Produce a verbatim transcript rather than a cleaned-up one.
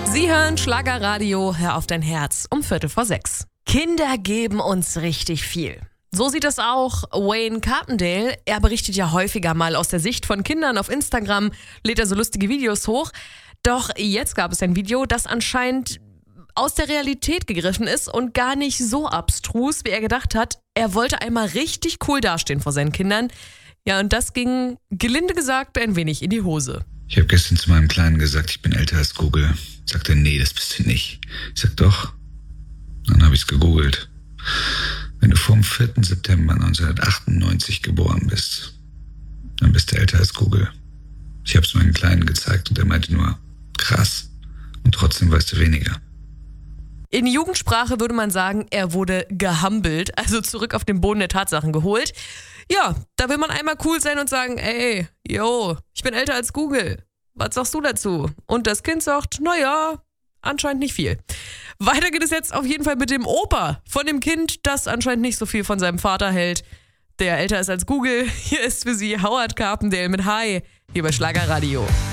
Sie hören Schlagerradio, hör auf dein Herz um Viertel vor sechs. Kinder geben uns richtig viel. So sieht es auch Wayne Carpendale. Er berichtet ja häufiger mal aus der Sicht von Kindern auf Instagram, lädt er so lustige Videos hoch. Doch jetzt gab es ein Video, das anscheinend aus der Realität gegriffen ist und gar nicht so abstrus, wie er gedacht hat. Er wollte einmal richtig cool dastehen vor seinen Kindern. Ja, und das ging, gelinde gesagt, ein wenig in die Hose. Ich habe gestern zu meinem Kleinen gesagt, ich bin älter als Google. Sagt er, nee, das bist du nicht. Ich sag, doch. Dann habe ich es gegoogelt. Wenn du vom vierten September neunzehnhundertachtundneunzig geboren bist, dann bist du älter als Google. Ich habe es meinem Kleinen gezeigt und er meinte nur, krass. Und trotzdem weißt du weniger. In Jugendsprache würde man sagen, er wurde gehumbelt, also zurück auf den Boden der Tatsachen geholt. Ja, da will man einmal cool sein und sagen, ey, yo, ich bin älter als Google. Was sagst du dazu? Und das Kind sagt, naja, anscheinend nicht viel. Weiter geht es jetzt auf jeden Fall mit dem Opa von dem Kind, das anscheinend nicht so viel von seinem Vater hält, der älter ist als Google. Hier ist für Sie Howard Carpendale mit Hi, hier bei Schlagerradio.